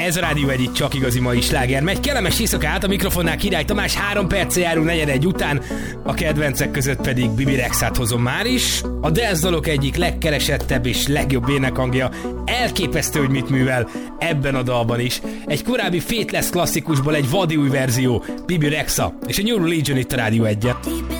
Ez a Rádió Egy, csak igazi mai sláger. Megy kellemes éjszakát, a mikrofonnál Király Tamás, 3 perccel járunk 4:01 után, a kedvencek között pedig Bibi Rexát hozom már is. A dance dalok egyik legkeresettebb és legjobb énekhangja, elképesztő, hogy mit művel ebben a dalban is. Egy korábbi Faithless klasszikusból egy vadi új verzió, Bibi Rexa és a New Religion itt a Rádió Egyen.